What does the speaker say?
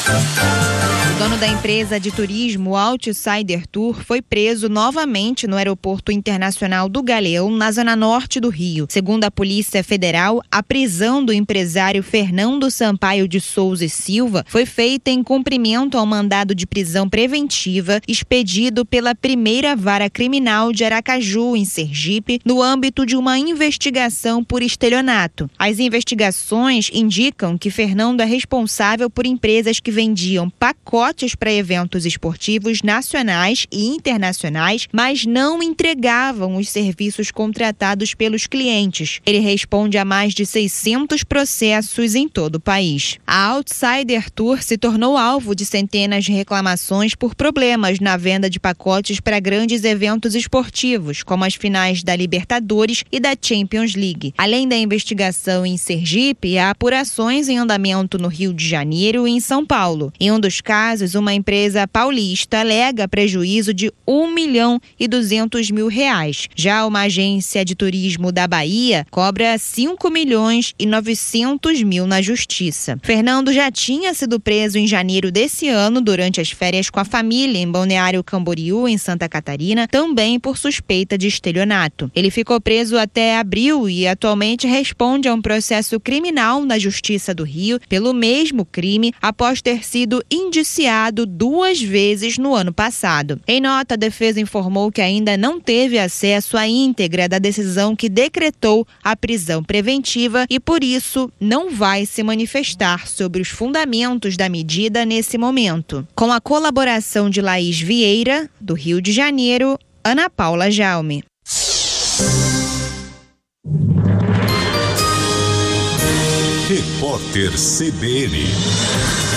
O dono da empresa de turismo Outsider Tour foi preso novamente no Aeroporto Internacional do Galeão, na zona norte do Rio. Segundo a Polícia Federal, a prisão do empresário Fernando Sampaio de Souza e Silva foi feita em cumprimento ao mandado de prisão preventiva expedido pela Primeira Vara Criminal de Aracaju, em Sergipe, no âmbito de uma investigação por estelionato. As investigações indicam que Fernando é responsável por empresas que vendiam pacotes para eventos esportivos nacionais e internacionais, mas não entregavam os serviços contratados pelos clientes. Ele responde a mais de 600 processos em todo o país. A Outsider Tour se tornou alvo de centenas de reclamações por problemas na venda de pacotes para grandes eventos esportivos, como as finais da Libertadores e da Champions League. Além da investigação em Sergipe, há apurações em andamento no Rio de Janeiro e em São Paulo. Em um dos casos, uma empresa paulista alega prejuízo de R$1.200.000. Já uma agência de turismo da Bahia cobra R$5.900.000 na justiça. Fernando já tinha sido preso em janeiro desse ano durante as férias com a família em Balneário Camboriú, em Santa Catarina, também por suspeita de estelionato. Ele ficou preso até abril e atualmente responde a um processo criminal na Justiça do Rio pelo mesmo crime após ter sido indiciado 2 vezes no ano passado. Em nota, a defesa informou que ainda não teve acesso à íntegra da decisão que decretou a prisão preventiva e, por isso, não vai se manifestar sobre os fundamentos da medida nesse momento. Com a colaboração de Laís Vieira, do Rio de Janeiro, Ana Paula Jaume. Repórter CBN.